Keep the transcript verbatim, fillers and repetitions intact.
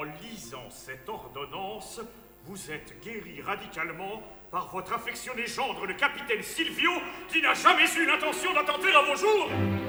lisant cette ordonnance, vous êtes guéri radicalement par votre affectionné gendre, le capitaine Silvio, qui n'a jamais eu l'intention d'attenter à vos jours.